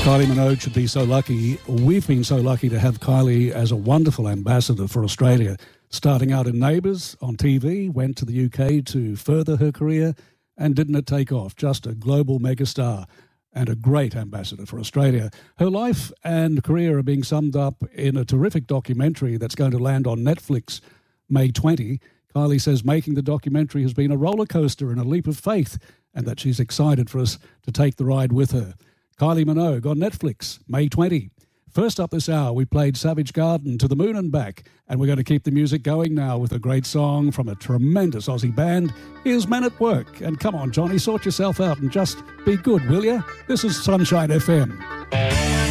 Kylie Minogue should be so lucky. We've been so lucky to have Kylie as a wonderful ambassador for Australia. Starting out in Neighbours on TV, went to the UK to further her career, and didn't it take off? Just a global megastar and a great ambassador for Australia. Her life and career are being summed up in a terrific documentary that's going to land on Netflix May 20. Kylie says making the documentary has been a roller coaster and a leap of faith, and that she's excited for us to take the ride with her. Kylie Minogue on Netflix, May 20. First up this hour, we played Savage Garden, To the Moon and Back, and we're going to keep the music going now with a great song from a tremendous Aussie band. Here's Men at Work, and come on, Johnny, sort yourself out and just be good, will ya? This is Sunshine FM.